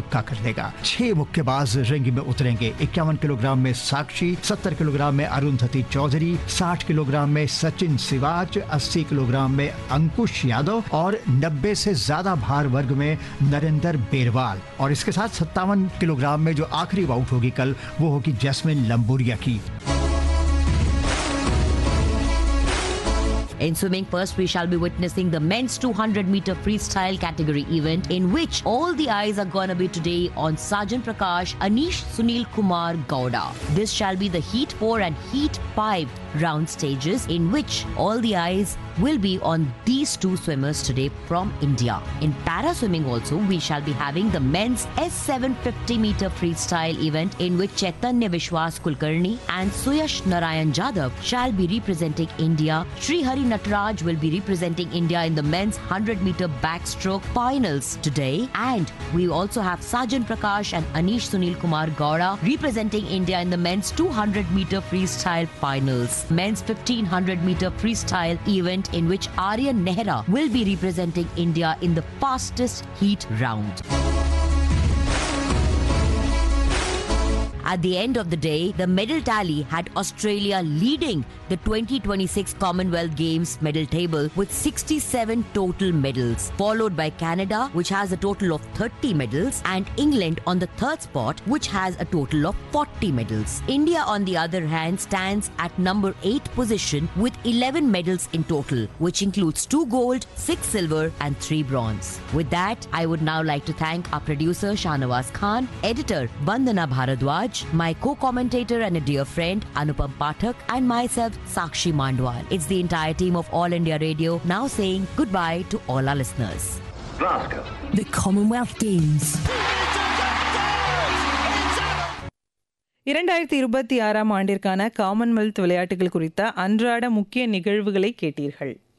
पक्का कर देगा। 6 मुक्केबाज रिंग में उतरेंगे। 51 किलोग्राम में साक्षी, 70 किलोग्राम में अरुंधति चौधरी, 60 किलोग्राम में सचिन सिवाच, 80 किलोग्राम में अंकुश यादव और 90 से ज्यादा भार वर्ग में नरेंद्र बेरवाल। और इसके साथ 57 किलोग्राम में जो आखिरी बाउट होगी कल, वो होगी जैस्मिन लंबूरिया की। In swimming, first we shall be witnessing the men's 200-meter freestyle category event, in which all the eyes are gonna be today on Sajan Prakash, Anish Sunil Kumar Gowda. This shall be the Heat 4 and Heat 5 round stages, in which all the eyes will be on these two swimmers today from India. In para swimming also, we shall be having the men's S750-meter freestyle event, in which Chaitanya Vishwas Kulkarni and Suyash Narayan Jadhav shall be representing India. Sri Hari Nataraj will be representing India in the men's 100-meter backstroke finals today. And we also have Sajan Prakash and Anish Sunil Kumar Gowda representing India in the men's 200-meter freestyle finals. Men's 1500-meter freestyle event, in which Aryan Nehra will be representing India in the fastest heat round. At the end of the day, the medal tally had Australia leading the 2026 Commonwealth Games medal table with 67 total medals, followed by Canada, which has a total of 30 medals, and England on the third spot, which has a total of 40 medals. India, on the other hand, stands at number 8 position with 11 medals in total, which includes 2 gold, 6 silver, and 3 bronze. With that, I would now like to thank our producer Shahnawaz Khan, editor Vandana Bharadwaj, my co-commentator and a dear friend Anupam Pathak, and myself Sakshi Mandwal. It's the entire team of All India Radio now saying goodbye to all our listeners. Glasgow. The Commonwealth Games. 2026 ஆண்டிற்கான Commonwealth விளையாட்டுகள் குறித்த அன்றாட முக்கிய நிகழ்வுகளை கேட்டீர்கள்.